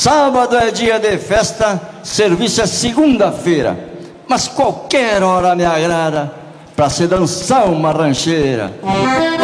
Sábado é dia de festa, serviço é segunda-feira, mas qualquer hora me agrada pra se dançar uma rancheira.